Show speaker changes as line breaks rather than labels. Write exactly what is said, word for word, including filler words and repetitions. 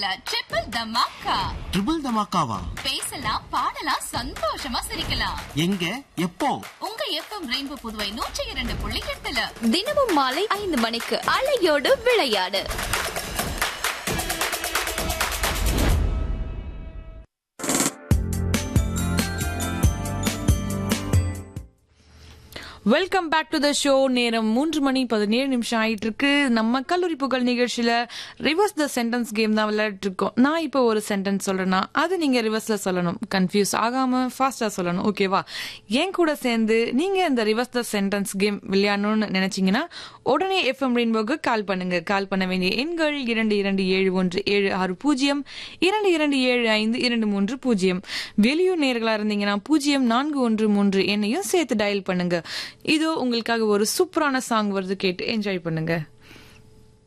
தமாக்கால triple dhamaka.
Triple தமாக்காவா?
பேசலாம், பாடலாம், சந்தோஷமா சிரிக்கலாம்.
எங்க, எப்போ?
உங்க எஃப்எம் ரெயின்போ புதுவை நூற்றி இரண்டு புள்ளி எட்டுல
தினமும் மாலை ஐந்து மணிக்கு அலையோடு விளையாடு.
Welcome back to the show. நேரம் மூன்று மணி பதினேழு நிமிஷம் ஆயிட்டு இருக்கு. நம்ம கல்லூரி புகழ் நிகழ்ச்சியில ரிவர்ஸ் த சென்டென்ஸ் கேம் தான் விளையாட்டு இருக்கோம். நான் இப்போ ஒரு சென்டென்ஸ் சொல்றேன்னா அது நீங்க ரிவர்ஸ்ல சொல்லணும். கன்ஃபியூஸ் ஆகாம ஃபாஸ்டா சொல்லணும். ஓகேவா? என் கூட சேர்ந்து நீங்க இந்த ரிவர்ஸ் த சென்டென்ஸ் கேம் விளையாடணும்னு நினைச்சீங்கன்னா உடனே எஃப்எம் ரெயின்போக்கு கால் பண்ணுங்க. கால் பண்ண வேண்டிய எண்கள் இரண்டு இரண்டு ஏழு ஒன்று ஏழு ஆறு பூஜ்ஜியம், இரண்டு இரண்டு ஏழு ஐந்து இரண்டு மூன்று பூஜ்ஜியம். வெளியூர் நேர்களா இருந்தீங்கன்னா பூஜ்ஜியம் நான்கு ஒன்று மூன்று என்னையும் சேர்த்து டயல் பண்ணுங்க. இதோ உங்களுக்காக ஒரு சூப்பரான சாங் வருது, கேட்டு என்ஜாய் பண்ணுங்க.